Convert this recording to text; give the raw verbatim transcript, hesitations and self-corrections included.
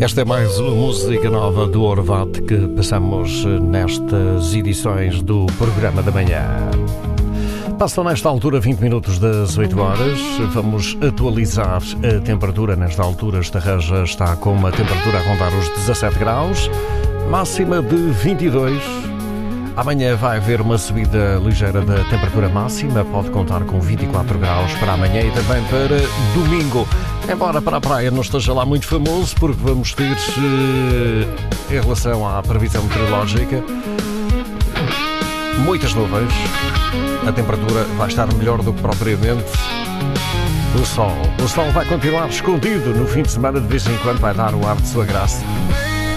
Esta é mais uma música nova do Orvat que passamos nestas edições do programa da manhã. Passam nesta altura vinte minutos das oito horas. Vamos atualizar a temperatura. Nesta altura, Estarreja está com uma temperatura a rondar os dezassete graus, máxima de vinte e dois. Amanhã vai haver uma subida ligeira da temperatura máxima, pode contar com vinte e quatro graus para amanhã e também para domingo. Embora para a praia não esteja lá muito famoso, porque vamos ter, em relação à previsão meteorológica, muitas nuvens. A temperatura vai estar melhor do que propriamente o sol. O sol vai continuar escondido no fim de semana, de vez em quando vai dar o ar de sua graça.